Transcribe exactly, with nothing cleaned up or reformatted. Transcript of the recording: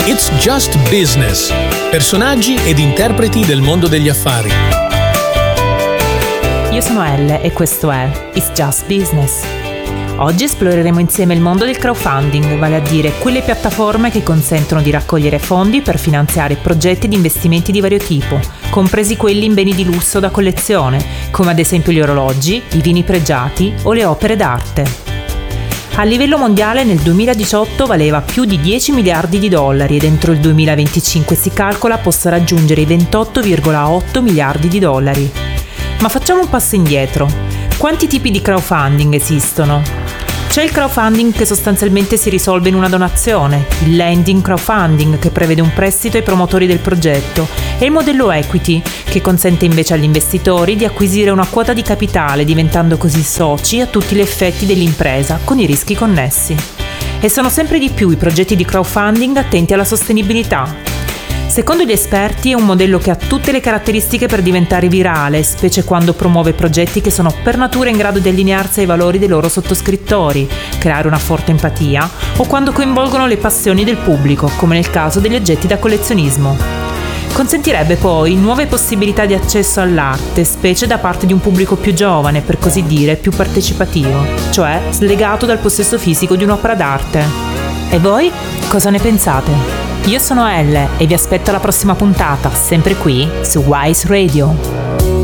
It's Just Business. Personaggi ed interpreti del mondo degli affari. Io sono Elle e questo è It's Just Business. Oggi esploreremo insieme il mondo del crowdfunding, vale a dire quelle piattaforme che consentono di raccogliere fondi per finanziare progetti di investimenti di vario tipo, compresi quelli in beni di lusso da collezione, come ad esempio gli orologi, i vini pregiati o le opere d'arte. A livello mondiale nel duemiladiciotto valeva più di dieci miliardi di dollari ed entro il duemilaventicinque si calcola possa raggiungere i ventotto virgola otto miliardi di dollari. Ma facciamo un passo indietro. Quanti tipi di crowdfunding esistono? C'è il crowdfunding che sostanzialmente si risolve in una donazione, il lending crowdfunding che prevede un prestito ai promotori del progetto e il modello equity che consente invece agli investitori di acquisire una quota di capitale diventando così soci a tutti gli effetti dell'impresa con i rischi connessi. E sono sempre di più i progetti di crowdfunding attenti alla sostenibilità. Secondo gli esperti è un modello che ha tutte le caratteristiche per diventare virale, specie quando promuove progetti che sono per natura in grado di allinearsi ai valori dei loro sottoscrittori, creare una forte empatia o quando coinvolgono le passioni del pubblico, come nel caso degli oggetti da collezionismo. Consentirebbe poi nuove possibilità di accesso all'arte, specie da parte di un pubblico più giovane, per così dire più partecipativo, cioè slegato dal possesso fisico di un'opera d'arte. E voi cosa ne pensate? Io sono Elle e vi aspetto alla prossima puntata, sempre qui su Wise Radio.